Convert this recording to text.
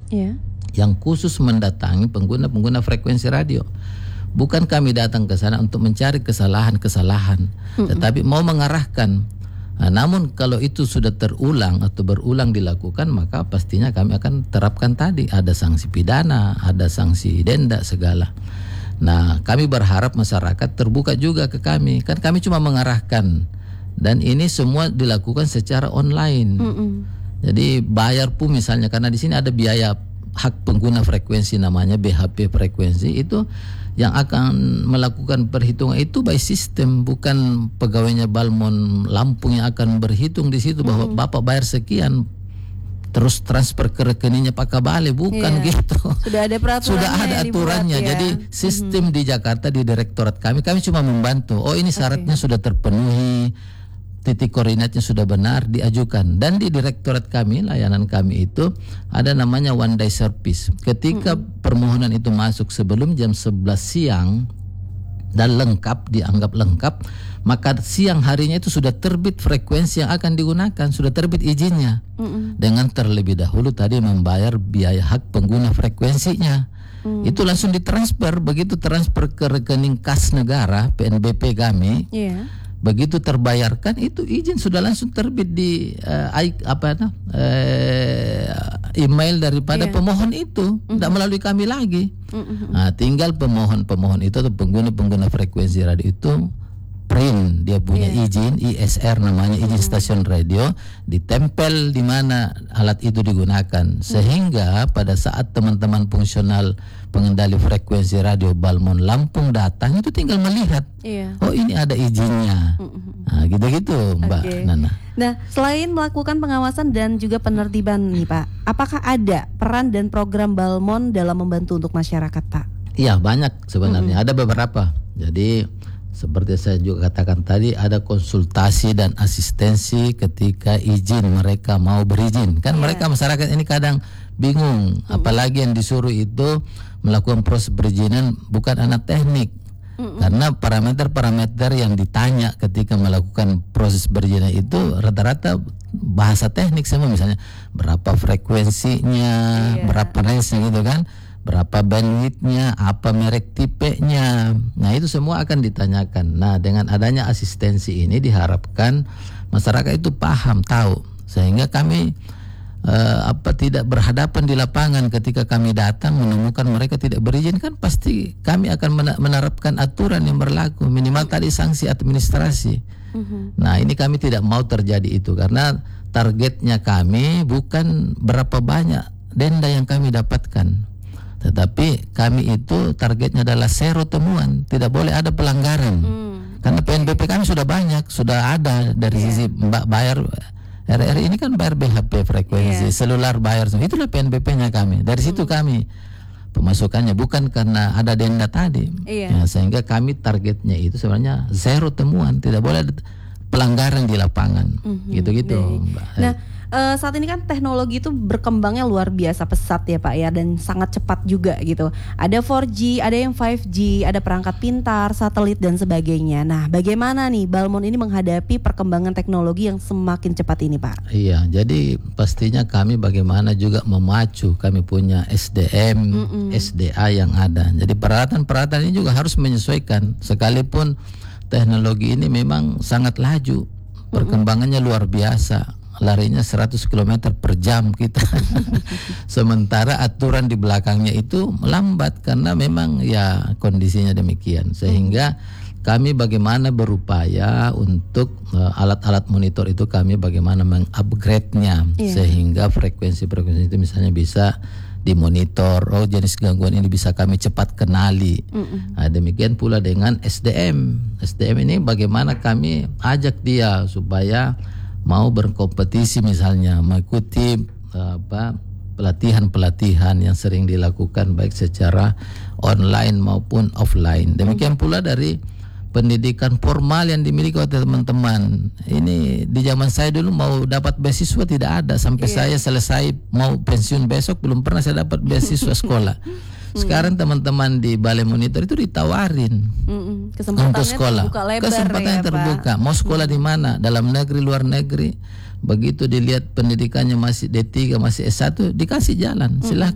Iya. yang khusus mendatangi pengguna-pengguna frekuensi radio. Bukan kami datang ke sana untuk mencari kesalahan-kesalahan, tetapi mau mengarahkan. Nah, namun kalau itu sudah terulang atau berulang dilakukan, maka pastinya kami akan terapkan tadi, ada sanksi pidana, ada sanksi denda segala. Nah, kami berharap masyarakat terbuka juga ke kami. Kan kami cuma mengarahkan, dan ini semua dilakukan secara online. Jadi bayar pun misalnya, karena di sini ada biaya hak pengguna frekuensi namanya BHP frekuensi, itu yang akan melakukan perhitungan itu by system, bukan pegawainya Balmon Lampung yang akan berhitung di situ bahwa Bapak bayar sekian terus transfer ke rekeningnya Pak Kabale, bukan gitu. Sudah ada peraturannya. Sudah ada aturannya. Jadi sistem di Jakarta di direktorat kami cuma membantu. Oh, ini syaratnya sudah terpenuhi, titik koordinatnya sudah benar, diajukan. Dan di direktorat kami, layanan kami itu ada namanya one day service. Ketika permohonan itu masuk sebelum jam 11 siang dan lengkap, dianggap lengkap, maka siang harinya itu sudah terbit frekuensi yang akan digunakan, sudah terbit izinnya. Dengan terlebih dahulu tadi membayar biaya hak pengguna frekuensinya. Itu langsung ditransfer. Begitu transfer ke rekening kas negara PNBP kami, begitu terbayarkan, itu izin sudah langsung terbit di email daripada pemohon itu, tidak melalui kami lagi. Nah, tinggal pemohon itu atau pengguna frekuensi radio itu print dia punya izin ISR namanya, izin stasiun radio, ditempel di mana alat itu digunakan, sehingga pada saat teman-teman fungsional pengendali frekuensi radio Balmon Lampung datang itu tinggal melihat, oh ini ada izinnya. Nah, gitu-gitu Mbak Nana. Nah, selain melakukan pengawasan dan juga penertiban nih Pak, apakah ada peran dan program Balmon dalam membantu untuk masyarakat Pak? Iya, banyak sebenarnya. Ada beberapa. Jadi seperti saya juga katakan tadi, ada konsultasi dan asistensi ketika izin mereka mau berizin. Kan mereka masyarakat ini kadang bingung, apalagi yang disuruh itu melakukan proses perizinan bukan anak teknik. Karena parameter-parameter yang ditanya ketika melakukan proses perizinan itu rata-rata bahasa teknik semua, misalnya berapa frekuensinya, berapa range-nya gitu kan, berapa bandwidthnya, apa merek tipenya. Nah, itu semua akan ditanyakan. Nah, dengan adanya asistensi ini diharapkan masyarakat itu paham, tahu, sehingga kami tidak berhadapan di lapangan ketika kami datang menemukan mereka tidak berizin, kan pasti kami akan menerapkan aturan yang berlaku, minimal tadi sanksi administrasi. Nah, ini kami tidak mau terjadi itu, karena targetnya kami bukan berapa banyak denda yang kami dapatkan, tetapi kami itu targetnya adalah zero temuan, tidak boleh ada pelanggaran. Karena PNBP kami sudah banyak, sudah ada dari sisi Mbak bayar RRI ini kan bayar BHP frekuensi, seluler bayar, itulah PNBP-nya kami. Dari situ kami pemasukannya, bukan karena ada denda tadi. Ya, sehingga kami targetnya itu sebenarnya zero temuan, tidak boleh ada pelanggaran di lapangan. Gitu-gitu, Mbak. Nah, saat ini kan teknologi itu berkembangnya luar biasa pesat ya Pak ya, dan sangat cepat juga gitu. Ada 4G, ada yang 5G, ada perangkat pintar, satelit dan sebagainya. Nah, bagaimana nih Balmon ini menghadapi perkembangan teknologi yang semakin cepat ini Pak? Iya, jadi pastinya kami bagaimana juga memacu, kami punya SDM, SDA yang ada. Jadi peralatan-peralatan ini juga harus menyesuaikan, sekalipun teknologi ini memang sangat laju, perkembangannya luar biasa. Larinya 100 km per jam kita. Sementara aturan di belakangnya itu melambat karena memang ya kondisinya demikian. Sehingga kami bagaimana berupaya untuk alat-alat monitor itu kami bagaimana mengupgrade-nya sehingga frekuensi-frekuensi itu misalnya bisa dimonitor. Oh, jenis gangguan ini bisa kami cepat kenali. Nah, demikian pula dengan SDM. SDM ini bagaimana kami ajak dia supaya mau berkompetisi, misalnya mengikuti pelatihan-pelatihan yang sering dilakukan baik secara online maupun offline. Demikian pula dari pendidikan formal yang dimiliki oleh teman-teman. Ini di zaman saya dulu mau dapat beasiswa tidak ada, sampai saya selesai mau pensiun besok belum pernah saya dapat beasiswa sekolah. Sekarang teman-teman di Balai Monitor itu ditawarin untuk sekolah. Kesempatannya terbuka. Mau sekolah di mana? Dalam negeri, luar negeri. Begitu dilihat pendidikannya masih D3, masih S1, dikasih jalan. Silahkan.